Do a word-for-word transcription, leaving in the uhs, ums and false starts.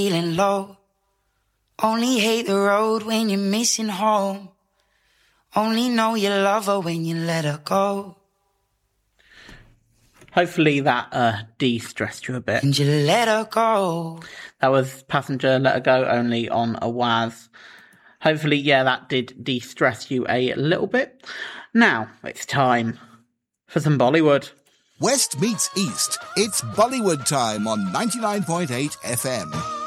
feeling low. Only hate the road when you're missing home. Only know you love her when you let her go. Hopefully that uh, de-stressed you a bit. And you let her go. That was Passenger, Let Her Go, only on a Waz. Hopefully, yeah, that did de-stress you a little bit. Now, it's time for some Bollywood. West meets East. It's Bollywood time on ninety-nine point eight F M.